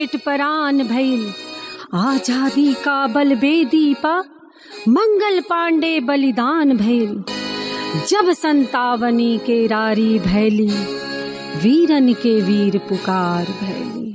परान भइल, आजादी का बलबेदी पा मंगल पांडे बलिदान भइल। जब संतावनी के रारी भैली, वीरन के वीर पुकार भैली।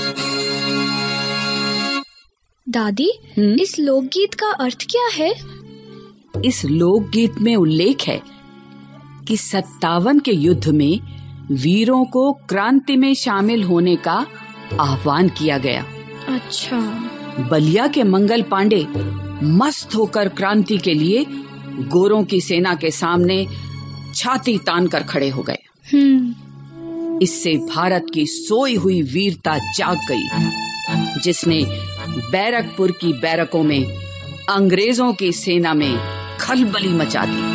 दादी, इस लोकगीत का अर्थ क्या है? इस लोकगीत में उल्लेख है कि 57 के युद्ध में वीरों को क्रांति में शामिल होने का आह्वान किया गया। अच्छा। बलिया के मंगल पांडे मस्त होकर क्रांति के लिए गोरों की सेना के सामने छाती तान कर खड़े हो गए। इससे भारत की सोई हुई वीरता जाग गई, जिसने बैरकपुर की बैरकों में अंग्रेजों की सेना में खलबली मचा दी।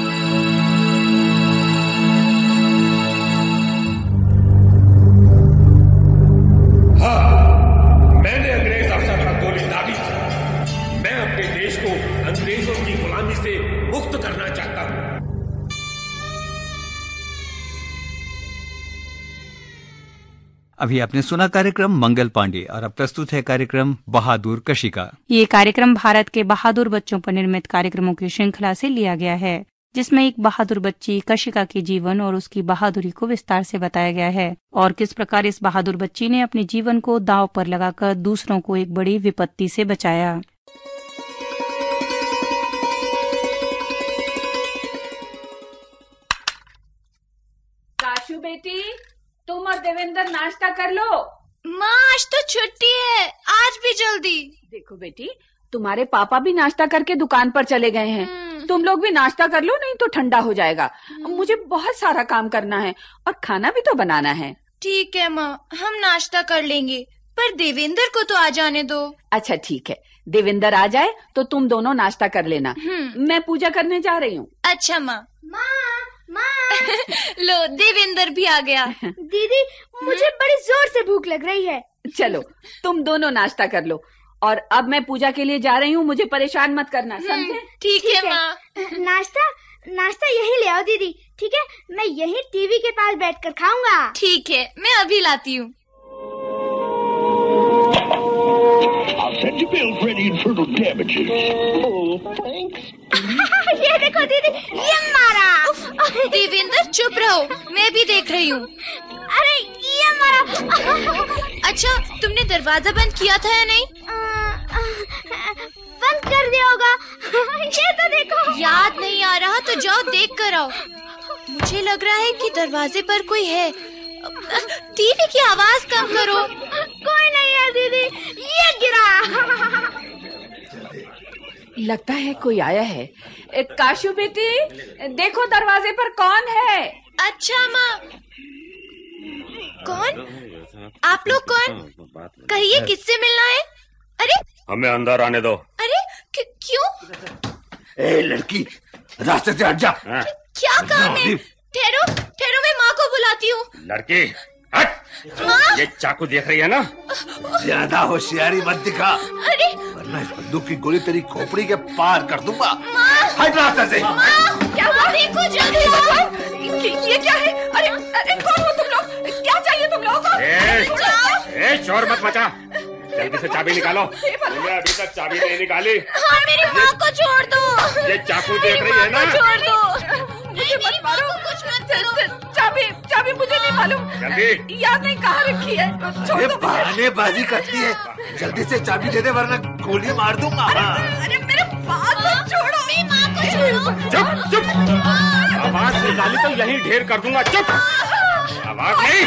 मैंने अंग्रेज अफसर पर गोली दागी थी। मैं अपने देश को अंग्रेजों की गुलामी से मुक्त करना चाहता हूँ। अभी आपने सुना कार्यक्रम मंगल पांडे और अब प्रस्तुत है कार्यक्रम बहादुर कशिका। ये कार्यक्रम भारत के बहादुर बच्चों पर निर्मित कार्यक्रमों की श्रृंखला से लिया गया है, जिसमें एक बहादुर बच्ची कशिका के जीवन और उसकी बहादुरी को विस्तार से बताया गया है और किस प्रकार इस बहादुर बच्ची ने अपने जीवन को दांव पर लगाकर दूसरों को एक बड़ी विपत्ति से बचाया। काशू बेटी, तुम और देवेंद्र नाश्ता कर लो। माँ, आज तो छुट्टी है, आज भी जल्दी। देखो बेटी, तुम्हारे पापा भी नाश्ता करके दुकान पर चले गए हैं। तुम लोग भी नाश्ता कर लो, नहीं तो ठंडा हो जाएगा। मुझे बहुत सारा काम करना है और खाना भी तो बनाना है। ठीक है माँ, हम नाश्ता कर लेंगे, पर देवेंद्र को तो आ जाने दो। अच्छा ठीक है, देवेंद्र आ जाए तो तुम दोनों नाश्ता कर लेना। मैं पूजा करने जा रही हूँ। अच्छा माँ। लो, देवेंद्र भी आ गया। दीदी, मुझे बड़ी जोर से भूख लग रही है। चलो तुम दोनों नाश्ता कर लो और अब मैं पूजा के लिए जा रही हूँ, मुझे परेशान मत करना, समझे? ठीक है माँ। नाश्ता यही ले आओ दीदी, ठीक है? मैं यही टीवी के पास बैठकर खाऊंगा। ठीक है, मैं अभी लाती हूँ। ये देखो दीदी, ये मारा। देवेंद्र चुप रहो, मैं भी देख रही हूँ। अरे ये मारा। अच्छा, तुमने दरवाजा बंद किया था या नहीं? बंद कर दिया होगा। ये तो देखो। याद नहीं आ रहा तो जाओ देख कर आओ। मुझे लग रहा है कि दरवाजे पर कोई है। टीवी की आवाज कम करो। कोई नहीं है दीदी, ये गिरा। लगता है कोई आया है। काशू बेटी, देखो दरवाजे पर कौन है? अच्छा माँ। कौन? आप लोग कौन? कहिए, किससे मिलना है? अरे हमें अंदर आने दो। अरे क्यों? ए लड़की, रास्ते से हट जा। क्या काम है? ठहरो ठहरो, मैं माँ को बुलाती हूँ। लड़की हट। ये चाकू देख रही है ना? ज्यादा होशियारी मत दिखा, अरे वरना इस बंदूक की गोली तेरी खोपड़ी के पार कर दूंगा। हट रास्ते से। क्या हुआ? देखो जल्दी। ये क्या है? अरे कौन हो तुम लोग? क्या चाहिए तुम लोगों को? शोर मत मचा, जल्दी से चाबी निकालो। तुमने अभी तक चाबी नहीं निकाली। हाँ, मेरी माँ को छोड़ दो। ये चाकू देख रही है ना? छोड़ दो। मुझे मत मारो, कुछ मत करो। चाबी मुझे नहीं मालूम, जल्दी। याद नहीं कहाँ रखी है। छोड़ दो। बहानेबाजी करती है, जल्दी से चाबी दे दे वरना गोली मार दूंगा। अरे मेरे बात को छोड़ो। मेरी माँ को छोड़ो। चुप चुप, आवाज निकाली तो यहीं ढेर कर दूंगा। चुप, आवाज नहीं।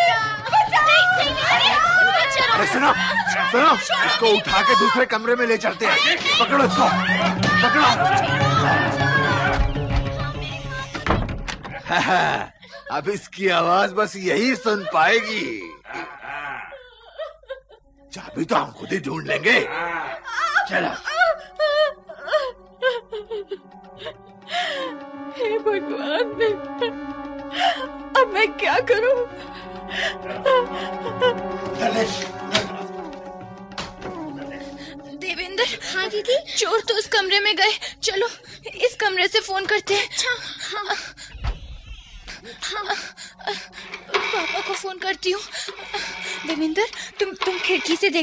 अरे सुनो सुनो, इसको उठा के दूसरे कमरे में ले चलते हैं। पकड़ो इसको, पकड़ो। अब इसकी आवाज बस यही सुन पाएगी। चाबी तो हम खुद ही ढूंढ लेंगे। चलो। हे भगवान, अब मैं क्या करूं? देवेंद्र। हाँ दीदी। चोर तो उस कमरे में गए, चलो इस कमरे से फोन करते हैं। पापा को फोन करती हूँ। देवेंद्र, तुम खिड़की से देख